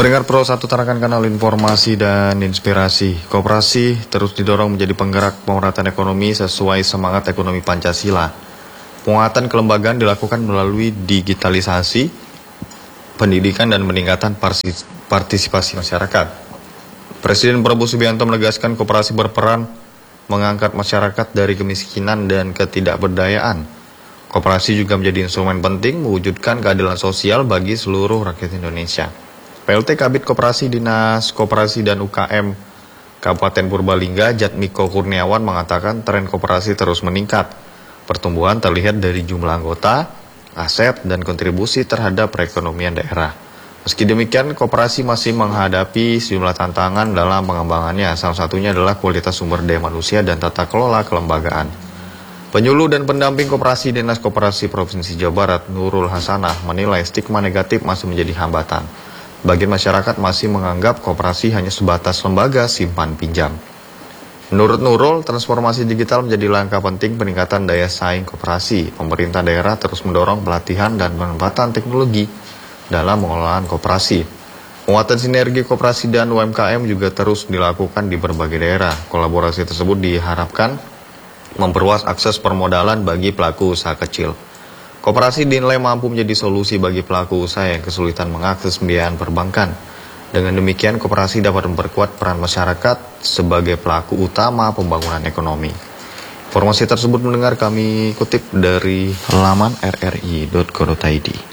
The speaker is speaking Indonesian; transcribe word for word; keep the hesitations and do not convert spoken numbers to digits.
Pendengar Pro satu tarakan kanal informasi dan inspirasi. Koperasi terus didorong menjadi penggerak pemerataan ekonomi sesuai semangat ekonomi Pancasila. Penguatan kelembagaan dilakukan melalui digitalisasi, pendidikan dan peningkatan partisipasi masyarakat. Presiden Prabowo Subianto menegaskan koperasi berperan mengangkat masyarakat dari kemiskinan dan ketidakberdayaan. Koperasi juga menjadi instrumen penting mewujudkan keadilan sosial bagi seluruh rakyat Indonesia. P L T Kabid Koperasi Dinas Koperasi dan U K M Kabupaten Purbalingga, Jatmiko Kurniawan mengatakan tren koperasi terus meningkat. Pertumbuhan terlihat dari jumlah anggota, aset, dan kontribusi terhadap perekonomian daerah. Meski demikian, koperasi masih menghadapi sejumlah tantangan dalam pengembangannya. Salah satunya adalah kualitas sumber daya manusia dan tata kelola kelembagaan. Penyuluh dan pendamping koperasi Dinas Koperasi Provinsi Jawa Barat, Nurul Hasanah, menilai stigma negatif masih menjadi hambatan. Bagian masyarakat masih menganggap koperasi hanya sebatas lembaga simpan pinjam. Menurut Nurul, transformasi digital menjadi langkah penting peningkatan daya saing koperasi. Pemerintah daerah terus mendorong pelatihan dan penempatan teknologi dalam pengelolaan koperasi. Penguatan sinergi koperasi dan U M K M juga terus dilakukan di berbagai daerah. Kolaborasi tersebut diharapkan memperluas akses permodalan bagi pelaku usaha kecil. Koperasi dinilai mampu menjadi solusi bagi pelaku usaha yang kesulitan mengakses pembiayaan perbankan. Dengan demikian, koperasi dapat memperkuat peran masyarakat sebagai pelaku utama pembangunan ekonomi. Informasi tersebut mendengar kami kutip dari laman r r i dot co dot i d.